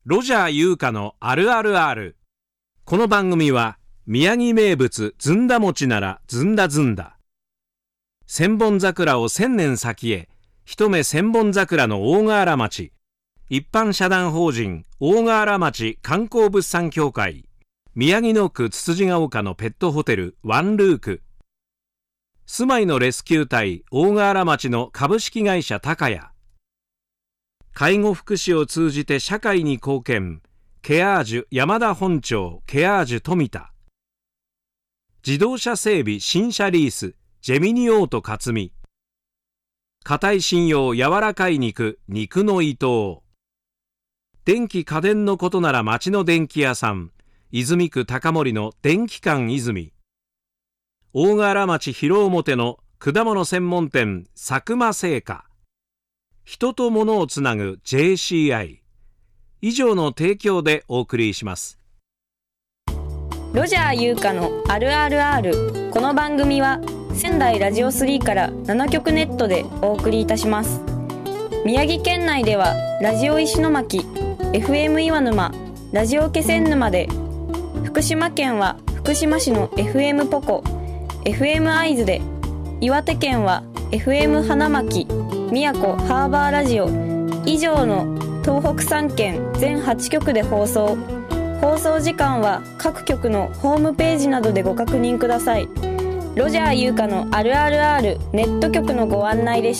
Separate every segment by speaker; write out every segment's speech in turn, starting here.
Speaker 1: ロジャー優香のあるある R。この番組は宮城名物ずんだ餅ならずんだずんだ、千本桜を千年先へ、一目千本桜の大河原町、一般社団法人大河原町観光物産協会、宮城野区つつじが丘のペットホテルワンルーク、住まいのレスキュー隊大河原町の株式会社高谷、介護福祉を通じて社会に貢献、ケアージュ山田本町ケアージュ富田、自動車整備新車リースジェミニオート克美、硬い信用柔らかい肉肉の伊藤、電気家電のことなら町の電気屋さん泉区高森の電気館泉、大河原町広表の果物専門店佐久間製菓、人と物をつなぐ JCI 以上の提供でお送りします。
Speaker 2: ロジャー優香のあるある R。 この番組は仙台ラジオ3から7局ネットでお送りいたします。宮城県内ではラジオ石巻、 FM 岩沼、ラジオ気仙沼で、福島県は福島市の FM ポコ、 FM 会津で、岩手県は FM 花巻、宮古ハーバーラジオ以上の東北3県全8局で放送。放送時間は各局のホームページなどでご確認ください。ロジャー優香のあるある R ネット局のご案内でした。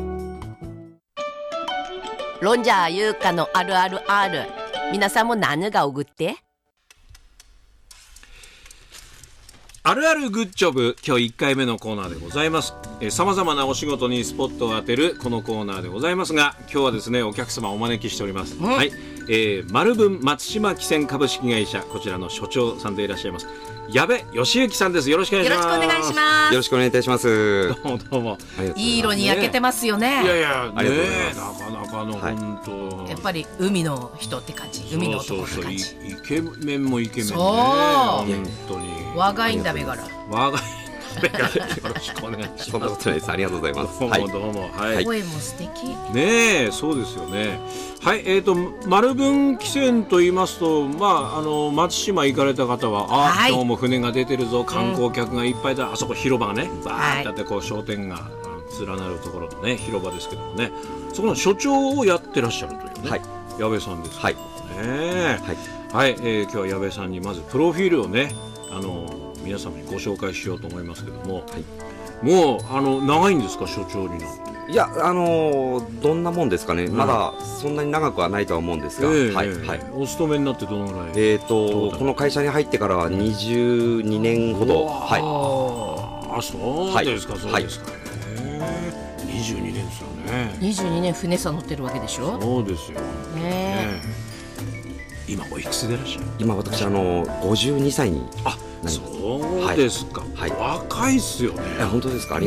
Speaker 3: ロジャー優香のあるある R。 皆さんも何がおぐって？
Speaker 1: あるあるグッジョブ、今日1回目のコーナーでございます。さまざまなお仕事にスポットを当てるこのコーナーでございますが、今日はですねお客様をお招きしております、はい、丸文松島汽船株式会社、こちらの所長さんでいらっしゃいます矢部義之さんです。よろしくお願いします。
Speaker 3: よろしくお願いします。
Speaker 4: よろしくお願いいたします。
Speaker 1: どうもどうも。
Speaker 3: いい色に焼けてますよね。
Speaker 1: いやいや、
Speaker 4: ありがとうございます。
Speaker 1: なかなかの本当、
Speaker 3: やっぱり海の人って感じ、海の男って感じ。
Speaker 1: イケメンもイケメンね。
Speaker 3: 本
Speaker 1: 当に
Speaker 3: 我がいんだべから
Speaker 1: 我がいんだべからよろしくお願いします。
Speaker 4: そんなことないです。ありがとうございます。
Speaker 1: どうもどうも、はい、
Speaker 3: 声も素敵
Speaker 1: ねえ、そうですよね。はい、丸文汽船と言いますと、松島行かれた方は、
Speaker 3: はい、
Speaker 1: 今日も船が出てるぞ、観光客がいっぱいだ、あそこ広場がねバーッとあって、こう商店が連なるところのね広場ですけどもね、そこの所長をやってらっしゃるというね、はい、矢部さんです。はい、はい、今日は矢部さんにまずプロフィールをね皆様にご紹介しようと思いますけども、はい、もう長いんですか、所長になって？
Speaker 4: いや、どんなもんですかね、まだそんなに長くはないとは思うんですが、はい、
Speaker 1: お勤めになってどのぐらい？
Speaker 4: この会社に入ってからは22年ほど。はい、
Speaker 1: そうですか、そうですか、22年ですよね。
Speaker 3: 22年船さ乗ってるわけでしょ。
Speaker 1: そうですよね。今おいくつでいらっしゃる？
Speaker 4: 今私52歳に。
Speaker 1: そうですか、はい、若いっすよね。
Speaker 4: 本当ですか？